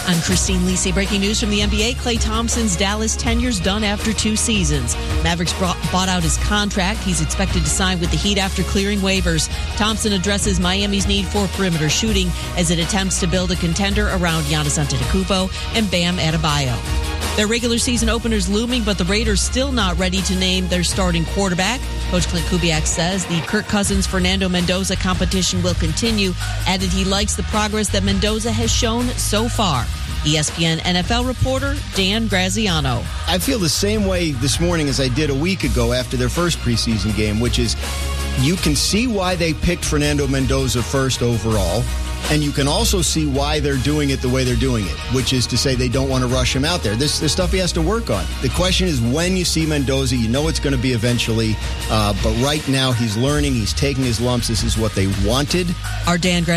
I'm Christine Lisi. Breaking news from the NBA. Klay Thompson's Dallas tenure's done after 2 seasons. Mavericks bought out his contract. He's expected to sign with the Heat after clearing waivers. Thompson addresses Miami's need for perimeter shooting as it attempts to build a contender around Giannis Antetokounmpo and Bam Adebayo. Their regular season opener's looming, but the Raiders still not ready to name their starting quarterback. Coach Clint Kubiak says the Kirk Cousins-Fernando Mendoza competition will continue, added he likes the progress that Mendoza has shown so far. ESPN NFL reporter Dan Graziano. I feel the same way this morning as I did a week ago after their first preseason game, which is you can see why they picked Fernando Mendoza first overall. And you can also see why they're doing it the way they're doing it, which is to say they don't want to rush him out there. This stuff he has to work on. The question is when you see Mendoza, you know it's going to be eventually. But right now he's learning. He's taking his lumps. This is what they wanted. Our Dan